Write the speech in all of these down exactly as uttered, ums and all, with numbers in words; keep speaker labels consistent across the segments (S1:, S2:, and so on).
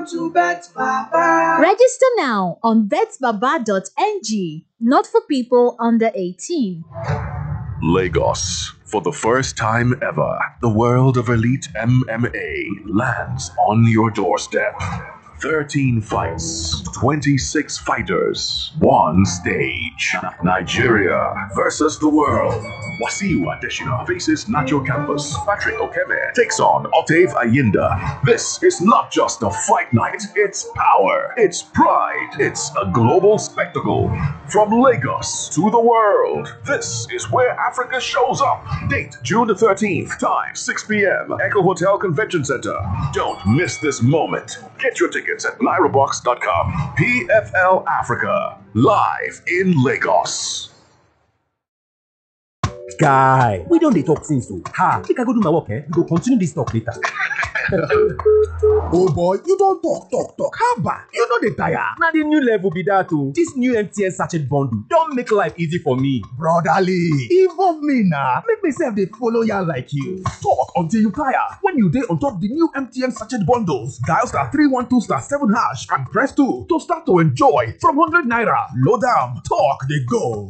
S1: Welcome to Bet Baba.
S2: Register now on bet baba dot n g. Not for people under eighteen.
S3: Lagos. For the first time ever, the world of elite M M A lands on your doorstep. thirteen fights, twenty-six fighters, one stage. Nigeria versus the world. Wasiu Adesina faces Nacho Campus. Patrick Okeme takes on Octave Ayinda. This is not just a fight night, it's power, it's pride, it's a global spectacle. From Lagos to the world, this is where Africa shows up. Date June the thirteenth, time six p.m. Echo Hotel Convention Center. Don't miss this moment. Get your tickets at lyra box dot com. P F L Africa, live in Lagos.
S4: Guy, we don't dey talk since so. Ha, make I go do my work, eh? We go continue this talk later.
S5: Oh boy, you don't talk, talk, talk. How bad? You know the tire.
S4: Now the new level be that too. This new M T N sachet bundle don't make life easy for me.
S5: Brotherly, involve me now. Make myself they follow ya like you. Talk until you tire. When you dey on top the new M T N sachet bundles, dial star three one two star seven hash and press two to start to enjoy from one hundred naira. Load down, talk they go.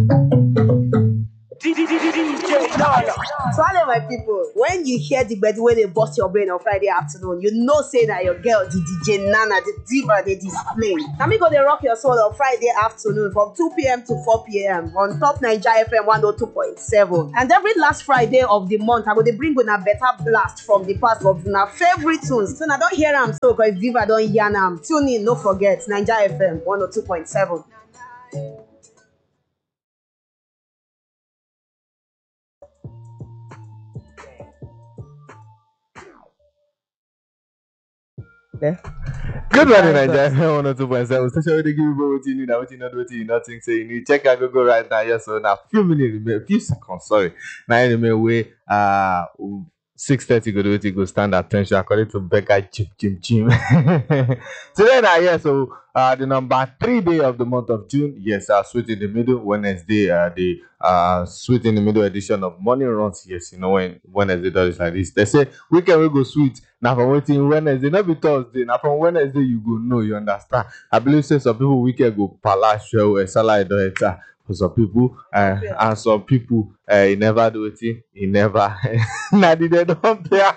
S6: Swallow my people. When you hear the bed where they bust your brain on Friday afternoon, you know say that your girl, the D J Nana, the diva, they display. Now me go they rock your soul on Friday afternoon from two p.m. to four p.m. on Top Niger F M one oh two point seven. And every last Friday of the month, I go they bring una better blast from the past of una favorite tunes. So now don't hear them so because diva don't yarn them. Tune in, no forget Niger F M one oh two point seven.
S7: Yeah. Good morning, Nigeria. one oh two point seven. Station where they give you what you need, what you know, what you nothing say you need. Check out Google right now. Yes, so now few minutes remain, few seconds. Sorry, now anyway, way uh six thirty go do it. Go stand attention according to Becca Jim Jim Jim. Today now, yeah. So uh the number three day of the month of June. Yes, uh, sweet in the middle Wednesday. Uh, the uh sweet in the middle edition of morning runs. Yes, you know when Wednesday does it like this. They say weekend we go sweet. Now from waiting Wednesday, not be Thursday. Now from Wednesday you go know, you understand. I believe say some people weekend go palace show a salary do for some people, uh, and some people uh, he never do it. He never. Now they don't pay.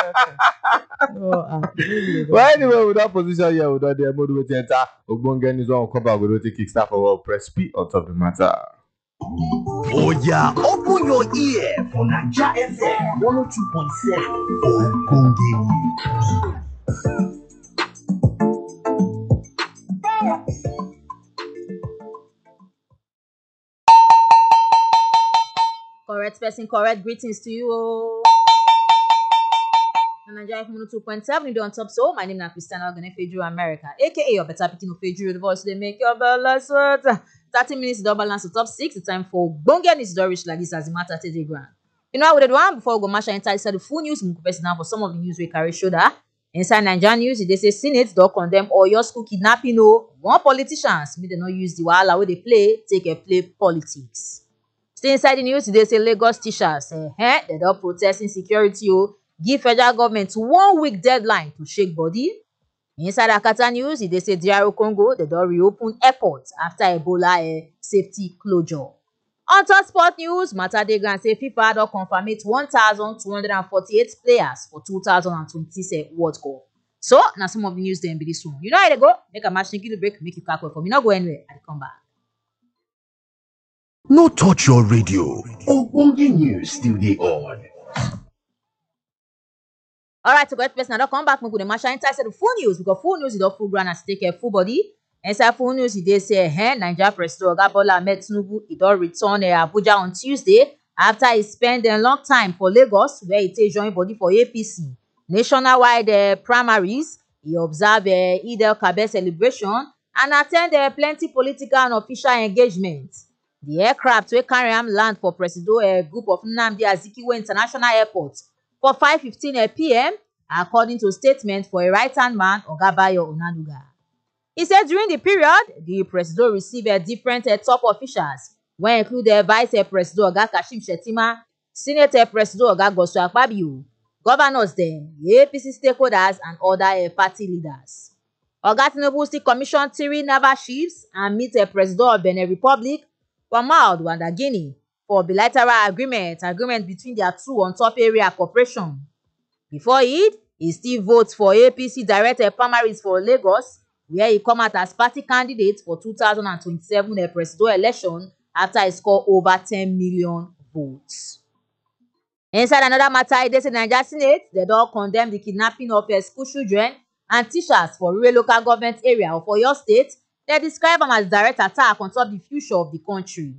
S7: Well, anyway, with that position here, with that the mode with the enter, Ogbonge is on cover with the kickstart for our press P on top of the matter.
S5: Oh yeah, open your ear for Niger F M one oh two point seven.
S2: Correct person, correct greetings to you all. Nigeria one oh two point seven, you do on top. So, my name is Christiana Ogene Fejuru America, aka your better picking of Fejuru, the voice they make your bella sweat. thirty minutes double balance to top six. The time for Bonga is Dorish like this as a matter to the ground. You know how we did one before we go mash inside the full news. We go now for some of the news we carry shoulder. Inside Nigerian news, they say Senate don't condemn all your school kidnapping. No, one politicians may they not use the wahala where they play, take a play politics. Stay inside the news, they say Lagos teachers eh, eh, they don't protest insecurity. Oh, give federal government one week deadline to shake body. Inside Akata news, they say D R Congo, they don't reopen airports after Ebola eh, safety closure. On top sport news, Mata Degan say FIFA don't confirm it one thousand two hundred forty-eight players for two thousand twenty-six World Cup. So, now some of the news then be this one. You know how they go? Make a match, give the break, make you calc well for me. Not go anywhere. I come back.
S5: No touch your radio. Ogbonge news still dey on.
S2: Alright, so go ahead, person. Now come back. We go to match inside the full news because full news is the full ground and take a full body. Inside full news, they say, hey, Nigeria President Oga Bola Ahmed Tinubu, he don return uh, Abuja on Tuesday after he spent a long time for Lagos, where he take join body for A P C. Nationwide uh, primaries, he observe uh, Eid el-Kabir celebration and attend uh, plenty political and official engagement. The aircraft will carry him land for Presido a uh, group of Nnamdi Azikiwe International Airport for five fifteen p m according to statement for a right-hand man, Oga Bayo Onanuga. He said during the period, the Presido received uh, different uh, top officials, when include the Vice uh, Presido Oga Kashim Shettima, Senator Presido Oga Godswill Akpabio, governors dem, A P C stakeholders and other uh, party leaders. Oga Tinubu still commission three naval ships and meet the president of Benin Republic, Muhammadu Wada Guinea, for bilateral agreement agreement between their two on top area cooperation. Before it, he still votes for A P C direct primaries for Lagos, where he come out as party candidate for two thousand twenty-seven presidential election after he scored over ten million votes. Inside another matter, they say Nigeria Senate, they don condemn the kidnapping of uh, school children and teachers for rural local government area of Oyo State. They describe them as direct attack on top the future of the country.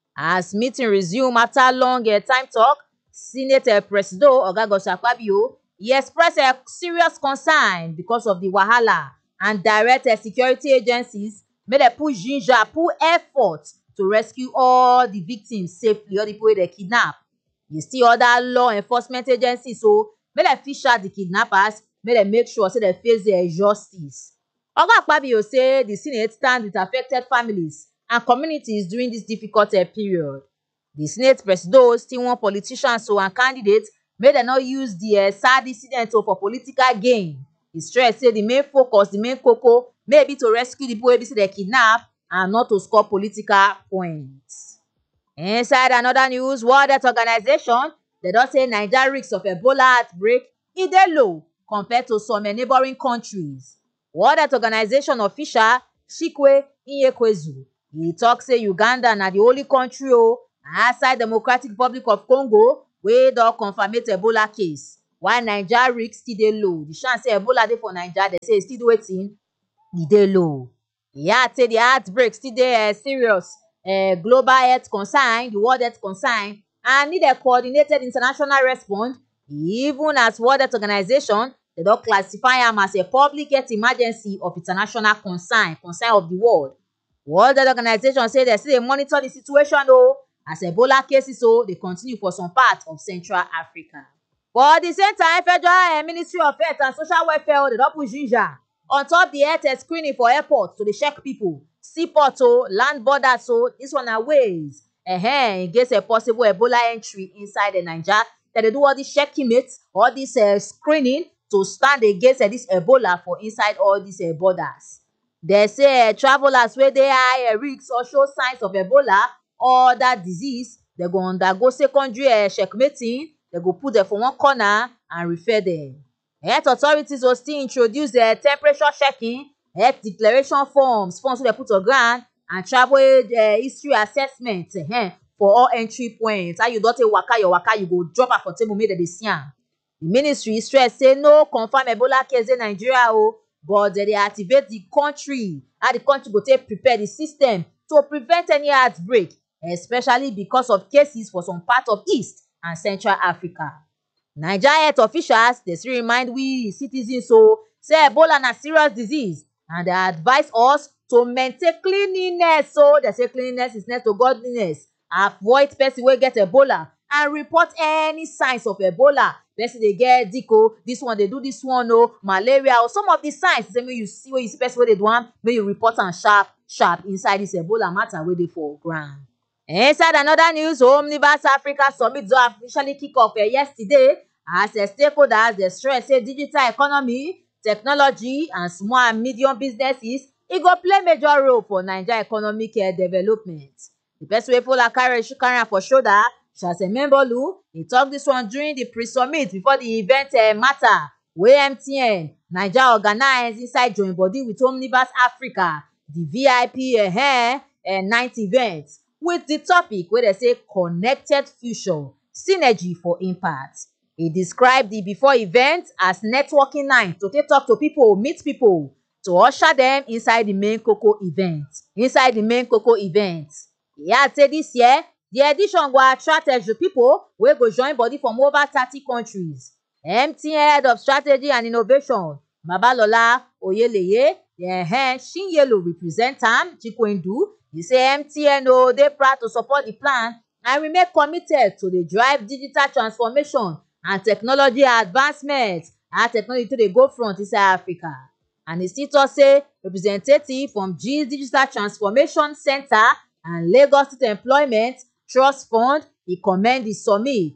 S2: As meeting resume after long uh, time talk, Senate uh, President Oga Gosha Akpabio, he expressed a serious concern because of the wahala and direct uh, security agencies made a push ginger, put effort to rescue all the victims safely, all the people they kidnap. You still other law enforcement agencies, so may they fish out the kidnappers, may they make sure say they face their justice. Oga Akpabio say the Senate stand with affected families and communities during this difficult uh, period. The Senate president still want politicians so and candidates may they not use the uh, sad incident for political gain. He stress say the main focus, the main cocoa, may be to rescue the people wey be say they kidnap and not to score political points. Inside another news, World Health Organization, they don say Nigeria risk of Ebola outbreak e dey low compared to some neighboring countries. World Health Organization official Chikwe Nyekwezu, he talk say Uganda na the only country o outside Democratic Republic of Congo wey don confirm Ebola case, while Nigeria risk still dey low. The chance say Ebola dey for Nigeria, they say e still wetin e dey low. E add say the outbreak still dey uh, serious. Uh, global health concern, the World Health concern, and need a coordinated international response, even as World Health Organization, they don't classify them as a public health emergency of international concern, concern of the world. World Health Organization say they still monitor the situation though, as Ebola cases so they continue for some parts of Central Africa. But at the same time, Federal uh, Ministry of Health and Social Welfare, they don't push ginger on top the health screening for airports to so they check people. Seaport, so land border, so this one are ways uh-huh, against a possible Ebola entry inside the Nigeria. That they do all this checking mates, all this uh, screening to stand against uh, this Ebola for inside all these uh, borders. They say uh, travelers where they are uh, risks or show signs of Ebola or that disease, they go undergo secondary uh, checkmating. They go put them for one corner and refer them. Health authorities will still introduce the uh, temperature checking, health declaration forms, forms wey they put on ground, and travel uh, history assessment uh, for all entry points. How you don't take waka your waka, you go drop am for table make dem dey see am. The ministry stress say no confirm Ebola case in Nigeria o, but they dey activate the country. How the country go take prepare the system to prevent any outbreak, especially because of cases for some part of East and Central Africa. Nigeria health officials dey still remind we citizens so say Ebola na serious disease, and they advise us to maintain cleanliness. So they say cleanliness is next to godliness. Avoid person wey get Ebola and report any signs of Ebola. Person dey get dico, this one they do this one o, malaria or some of the signs. Say when you see where you see person wey dey do am, when you report am sharp sharp inside this Ebola matter wey dey for ground. Inside another news, Omniverse Africa Summit don officially kick off uh, yesterday as uh, stakeholders dey stress say digital economy, technology and small and medium businesses e go play major role for Nigeria economic uh, development. The person wey follow carry carry am for shoulder, Chancellor he talk this one during the pre-summit before the event uh, matter wey M T N Nigeria organize inside join body with Omniverse Africa, the V I P uh, uh, night event with the topic wey they say connected future, synergy for impact. He described the before event as networking night to take talk to people, meet people, to usher them inside the main cocoa event. Inside the main cocoa event. He had said this year, the edition go attract uh, people wey go join body from over thirty countries. M T N Head of Strategy and Innovation, Babalola Oyeleye, the uh, Shinyelu represent am, Chikwendu. He say M T N o dey proud to support the plan and remain committed to the drive digital transformation and technology advancement as technology to dey go front inside Africa. And he still talk say representative from G Digital Transformation Center and Lagos State Employment Trust Fund, he commend the summit.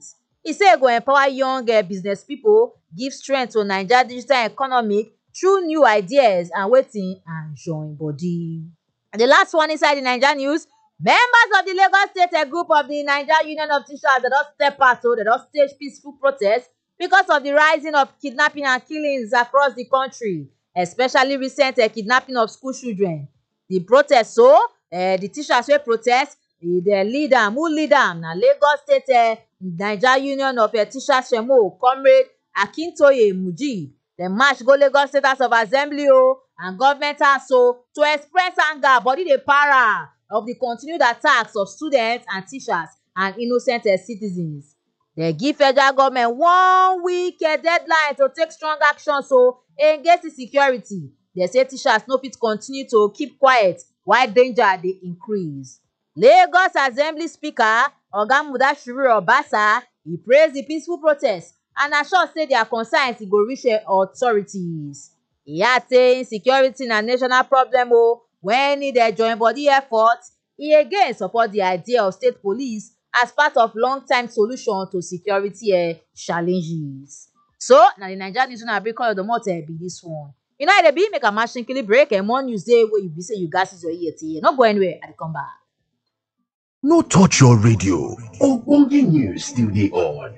S2: He say e go empower young uh, business people, give strength to Nigeria digital economy through new ideas and wetin and join body. And the last one inside the Nigeria news, members of the Lagos State uh, group of the Nigeria Union of Teachers, they don step out, so they don stage peaceful protest because of the rising of kidnapping and killings across the country, especially recent uh, kidnapping of school children. The protest, so uh, the teachers wey protest, the lead am, who lead am na Lagos State uh, Nigeria Union of uh, Teachers Shemo, Comrade Akintoye Muji. Dem march go Lagos State House of Assembly o and government house o to express anger body dey para of the continued attacks of students and teachers and innocent uh, citizens. Dem give federal government one week uh, deadline to take strong action so against the security. Dem say teachers no fit continue to keep quiet while danger dey increase. Lagos Assembly Speaker Oga Mudashiru Obasa, he praise the peaceful protest and assure say their concerns go reach authorities. He add say insecurity na national problem o, when need a join body effort. He again support the idea of state police as part of long-time solution to security uh, challenges. So, na the Nigerian news una bring call the motor be this one. You know, it be make a machine kill break and more news day where you be say you guys is your ear to ear. No go anywhere, I come back.
S3: No touch your radio. Ogbonge news still dey on.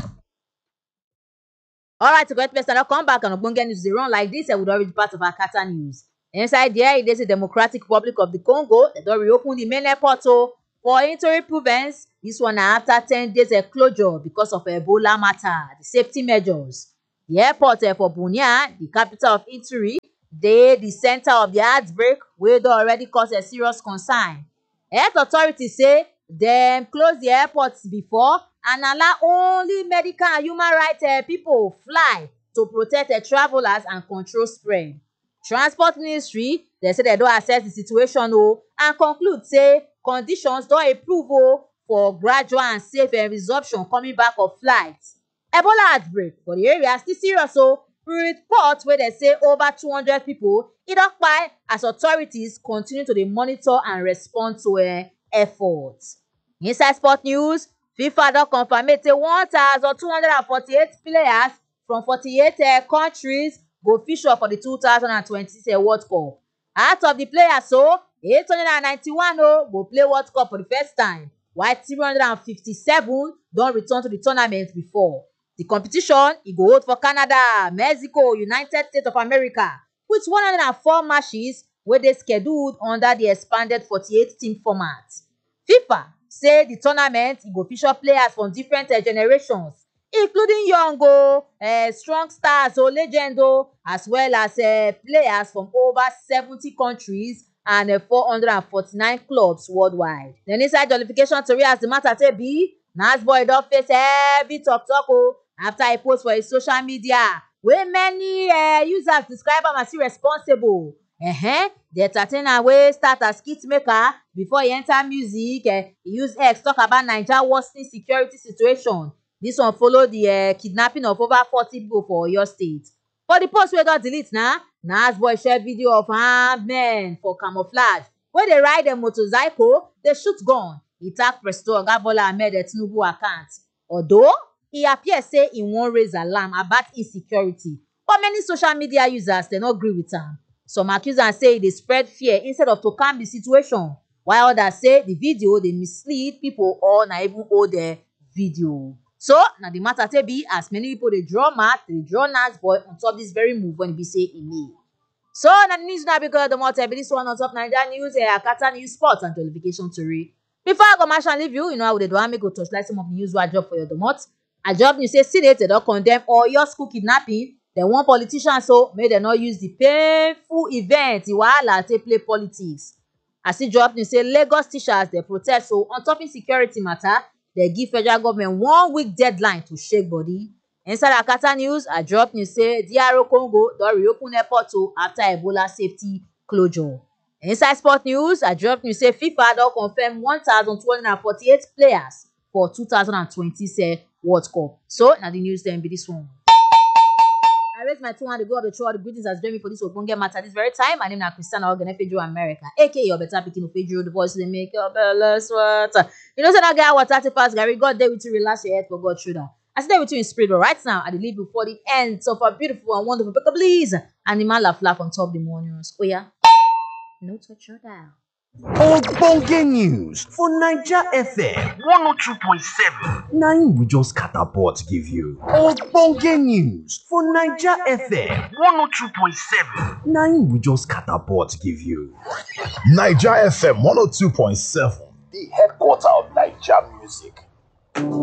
S2: All right, to get person, I'll come back and Ogbonge news dey run like this. I would already part of Akata news. Inside there, it is the Democratic Republic of the Congo. They don reopen the main airport for interim province. This one after ten days of closure because of Ebola matter, the safety measures. The airport uh, for Bunia, the capital of Ituri, dey the center of the outbreak, wey don already cause a serious concern. Health authorities say dem close the airports before and allow only medical and human rights uh, people fly to protect uh, travelers and control spread. Transport Ministry, they say they don assess the situation o and conclude say conditions don improve o for gradual and safe uh, resumption coming back of flights. Ebola outbreak for the area still serious o. Report wey dey say over two hundred people e don kpai as authorities continue to dey monitor and respond to uh, efforts. Inside sport news, FIFA don confirm say one thousand two hundred forty-eight players from forty-eight uh, countries go feature for the two thousand twenty-six uh, World Cup. Out of the players, so eight hundred ninety-one oh, go play World Cup for the first time, while three hundred fifty-seven don return to the tournament before. The competition e go hold for Canada, Mexico, United States of America, with one hundred four matches wey dey scheduled under the expanded forty-eight team format. FIFA say the tournament e go feature players from different uh, generations, including young o, uh, strong stars o, legend o, as well as uh, players from over seventy countries and uh, four hundred forty-nine clubs worldwide. Then inside jollification tori as the matter take be, Nasboy don face heavy talk talk o after he post for his social media wey many uh, users describe am as irresponsible. Uh-huh. The entertainer wey start as skit maker before he enter music, uh, he use X talk about Naija worsening security situation. This one follow the uh, kidnapping of over forty people for Oyo State. For the post wey don delete na, Nasboy share video of armed men for camouflage wey dey ride a motorcycle, dey shoot gun. He tag President Oga Bola Ahmed Tinubu account. Although e appear say e wan raise alarm about insecurity, but many social media users dey no agree with am. Some accuse am say e dey spread fear instead of to calm the situation, while others say the video dey mislead people or na even hold the video. So na the matter take be as many people dey draw mouth, dey draw Nasboy on top this very move when e be say e make. So na the news na because the matter be this one on top Naija News, uh, Akata News, Sports and Jollification tori. Before I go match and leave you, you know how we dey do am, make go touchlight some of the news wey I drop for your domot. I drop news say Senate don condemn Oyo school kidnapping. Dem want politicians so make dem no use the painful event the wahala take play politics. I still drop news say Lagos teachers dey protest so on top insecurity matter, dey give federal government one week deadline to shake body. Inside Akata News, I drop news say D R O Congo don reopen airport o after Ebola safety closure. Inside sport news, I drop news say FIFA don confirm one thousand two hundred forty-eight players for two thousand twenty-six World Cup. So na the news dem be this one. I raise my two hand to go up the throw all the greetings as join me for this ogbonge matter this very time. My name is Christiana Ogenefeju America, aka your better picking of Feju, the voice they make your bella sweat. You know, say that guy what thirty past Gary, God there with you, relax your head for God shoulder. I stay with you in spirit, but right now I leave before the end of a beautiful and wonderful pick please. And the man laugh laugh on top the mornings. Oh yeah, no touch your dial.
S5: Ogbonge news for Naija F M one oh two point seven. Na im we just catapult give you. Ogbonge news for Naija F M one oh two point seven. Na im we just catapult give you.
S8: Naija F M one oh two point seven, the headquarter of Naija music.